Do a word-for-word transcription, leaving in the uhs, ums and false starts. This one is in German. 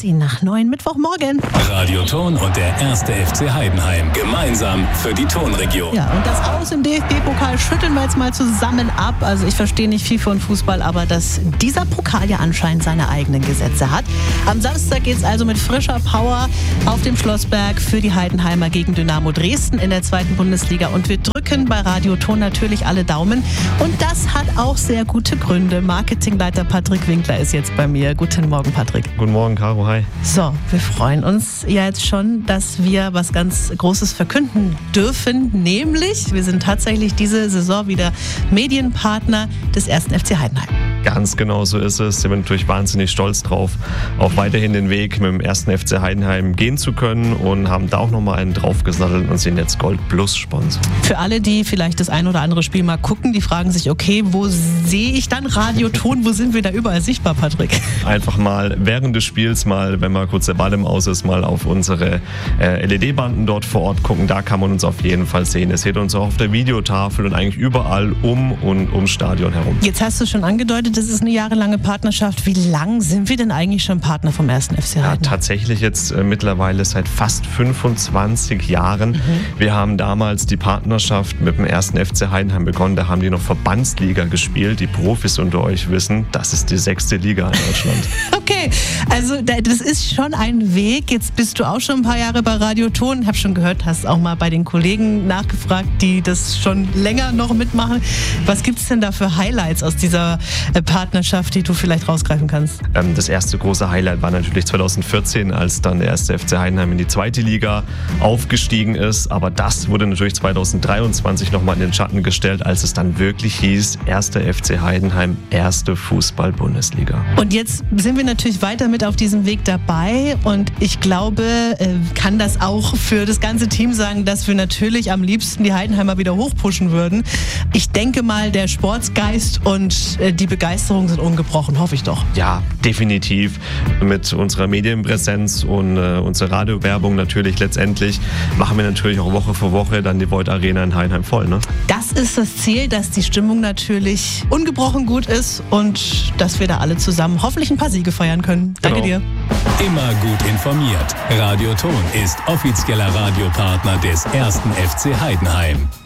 zehn nach neun, Mittwochmorgen. Radio Thon und der erste F C Heidenheim. Gemeinsam für die Thonregion. Ja, und das Aus im D F B-Pokal schütteln wir jetzt mal zusammen ab. Also ich verstehe nicht viel von Fußball, aber dass dieser Pokal ja anscheinend seine eigenen Gesetze hat. Am Samstag geht es also mit frischer Power auf dem Schlossberg für die Heidenheimer gegen Dynamo Dresden in der zweiten Bundesliga. Und wir drücken bei Radio Thon natürlich alle Daumen. Und das hat auch sehr gute Gründe. Marketingleiter Patrick Winkler ist jetzt bei mir. Guten Morgen, Patrick. Guten Morgen, Caro, hi. So, wir freuen uns ja jetzt schon, dass wir was ganz Großes verkünden dürfen. Nämlich, wir sind tatsächlich diese Saison wieder Medienpartner des ersten F C Heidenheim. Ganz genau so ist es. Wir sind natürlich wahnsinnig stolz drauf, auch weiterhin den Weg mit dem ersten F C Heidenheim gehen zu können und haben da auch nochmal einen draufgesattelt und sind jetzt Gold Plus Sponsor. Für alle, die vielleicht das ein oder andere Spiel mal gucken, die fragen sich, okay, wo sehe ich dann Radio Thon? Wo sind wir da überall sichtbar, Patrick? Einfach mal während des Spiels mal, wenn mal kurz der Ball im Aus ist, mal auf unsere äh, L E D-Banden dort vor Ort gucken. Da kann man uns auf jeden Fall sehen. Ihr seht uns auch auf der Videotafel und eigentlich überall um und ums Stadion herum. Jetzt hast du schon angedeutet, das ist eine jahrelange Partnerschaft. Wie lang sind wir denn eigentlich schon Partner vom ersten F C Heidenheim? Ja, tatsächlich jetzt äh, mittlerweile seit fast fünfundzwanzig Jahren. Mhm. Wir haben damals die Partnerschaft mit dem ersten F C Heidenheim begonnen. Da haben die noch Verbandsliga gespielt. Die Profis unter euch wissen, das ist die sechste Liga in Deutschland. Okay, also das ist schon ein Weg. Jetzt bist du auch schon ein paar Jahre bei Radio Thon. Ich habe schon gehört, hast auch mal bei den Kollegen nachgefragt, die das schon länger noch mitmachen. Was gibt es denn da für Highlights aus dieser Partnerschaft, die du vielleicht rausgreifen kannst? Ähm, das erste große Highlight war natürlich zweitausendvierzehn, als dann der erste F C Heidenheim in die zweite Liga aufgestiegen ist. Aber das wurde natürlich zweitausenddreiundzwanzig nochmal in den Schatten gestellt, als es dann wirklich hieß, erster F C Heidenheim, erste Fußball-Bundesliga. Und jetzt sind wir natürlich weiter mit auf diesem Weg dabei und ich glaube, kann das auch für das ganze Team sagen, dass wir natürlich am liebsten die Heidenheimer wieder hochpushen würden. Ich denke mal, der Sportsgeist und die Begeisterung sind ungebrochen, hoffe ich doch. Ja, definitiv. Mit unserer Medienpräsenz und äh, unserer Radiowerbung natürlich letztendlich machen wir natürlich auch Woche für Woche dann die Voith Arena in Heidenheim voll, ne? Das ist das Ziel, dass die Stimmung natürlich ungebrochen gut ist und dass wir da alle zusammen hoffentlich ein paar Siege feiern können. Danke Genau. dir. Immer gut informiert. Radio Thon ist offizieller Radiopartner des ersten F C Heidenheim.